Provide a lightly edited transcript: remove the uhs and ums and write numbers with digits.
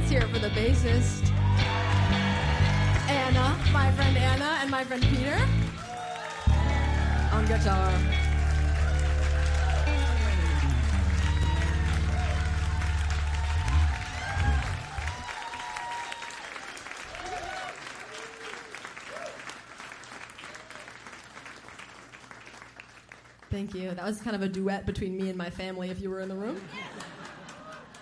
Let's hear it for the bassist. Anna, my friend Anna, and my friend Peter on guitar. Thank you. That was kind of a duet between me and my family if you were in the room.